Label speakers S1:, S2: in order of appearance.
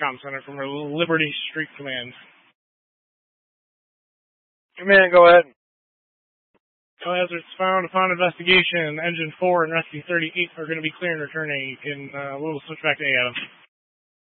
S1: comm center from our Liberty Street Command.
S2: Command, go ahead.
S1: Hazards found upon investigation. Engine 4 and Rescue 38 are going to be clear and returning. We'll switch back to A, Adam.